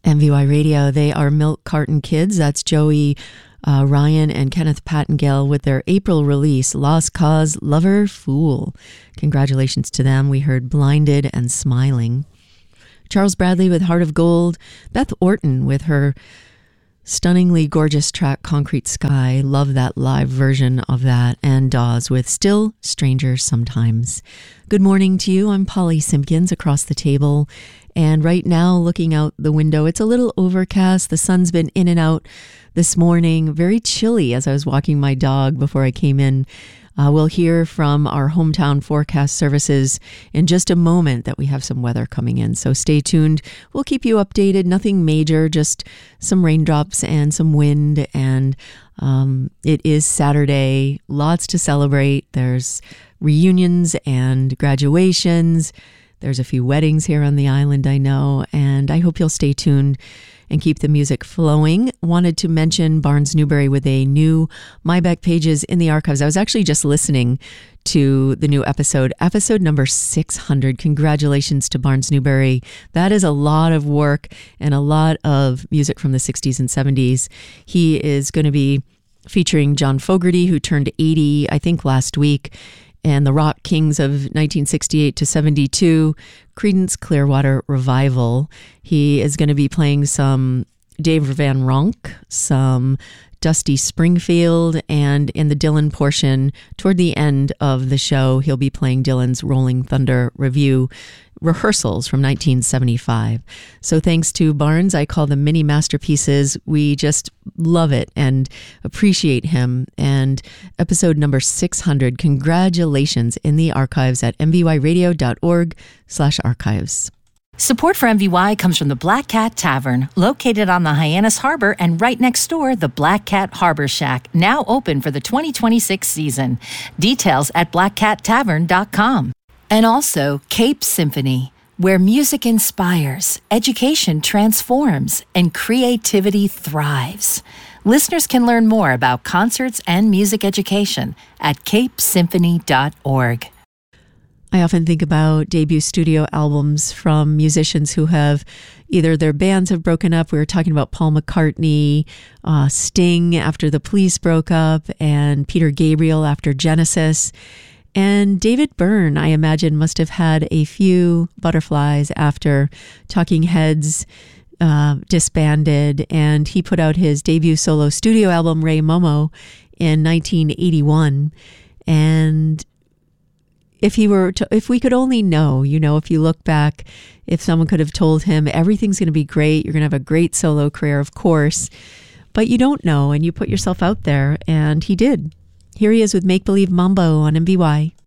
MVY Radio. They are Milk Carton Kids. That's Joey Ryan and Kenneth Pattengale with their April release, Lost Cause, Lover, Fool. Congratulations to them. We heard Blinded and Smiling. Charles Bradley with Heart of Gold. Beth Orton with her stunningly gorgeous track, Concrete Sky. Love that live version of that. And Dawes with Still Stranger Sometimes. Good morning to you. I'm Polly Simpkins across the table. And right now, looking out the window, it's a little overcast. The sun's been in and out this morning. Very chilly as I was walking my dog before I came in. We'll hear from our hometown forecast services in just a moment that we have some weather coming in. So stay tuned. We'll keep you updated. Nothing major, just some raindrops and some wind. And it is Saturday. Lots to celebrate. There's reunions and graduations. There's a few weddings here on the island, I know, and I hope you'll stay tuned and keep the music flowing. Wanted to mention Barnes Newberry with a new My Back Pages in the archives. I was actually just listening to the new episode number 600. Congratulations to Barnes Newberry. That is a lot of work and a lot of music from the 60s and 70s. He is going to be featuring John Fogerty, who turned 80, I think, last week, and the Rock Kings of 1968 to 72, Creedence Clearwater Revival. He is going to be playing some Dave Van Ronk, some Dusty Springfield, and in the Dylan portion, toward the end of the show, he'll be playing Dylan's Rolling Thunder Review rehearsals from 1975. So thanks to Barnes, I call them mini masterpieces. We just love it and appreciate him. And episode number 600, congratulations, in the archives at mvyradio.org/archives. Support for MVY comes from the Black Cat Tavern, located on the Hyannis Harbor and right next door, the Black Cat Harbor Shack, now open for the 2026 season. Details at blackcattavern.com. And also Cape Symphony, where music inspires, education transforms, and creativity thrives. Listeners can learn more about concerts and music education at capesymphony.org. I often think about debut studio albums from musicians who have either their bands have broken up. We were talking about Paul McCartney, Sting after the Police broke up, and Peter Gabriel after Genesis. And David Byrne, I imagine, must have had a few butterflies after Talking Heads disbanded, and he put out his debut solo studio album, Ray Momo, in 1981. And if we could only know, if you look back, if someone could have told him everything's going to be great, you're going to have a great solo career, of course, but you don't know, and you put yourself out there, and he did. Here he is with Make Believe Mambo on MVY.